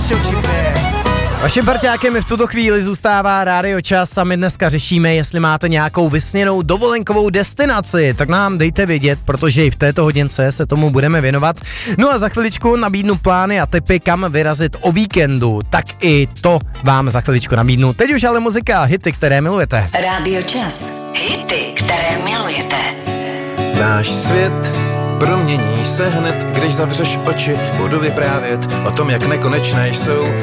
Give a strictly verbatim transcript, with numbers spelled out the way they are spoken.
Vaším parťákem v tuto chvíli zůstává Rádio Čas a my dneska řešíme, jestli máte nějakou vysněnou dovolenkovou destinaci, tak nám dejte vědět, protože i v této hodince se tomu budeme věnovat. No a za chviličku nabídnu plány a tipy, kam vyrazit o víkendu, tak i to vám za chviličku nabídnu. Teď už ale muzika, hity, které milujete. Rádio Čas, hity, které milujete. Náš svět promění se hned, když zavřeš oči, budu vyprávět o tom, jak nekonečné jsou